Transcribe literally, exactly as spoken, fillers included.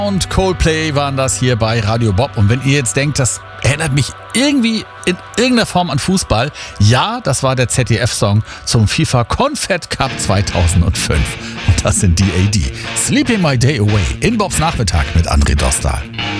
Und Coldplay waren das hier bei Radio Bob. Und wenn ihr jetzt denkt, das erinnert mich irgendwie in irgendeiner Form an Fußball, ja, das war der Z D F-Song zum FIFA Confed Cup zweitausendfünf. Und das sind D A D. Sleeping My Day Away in Bobs Nachmittag mit André Dostal.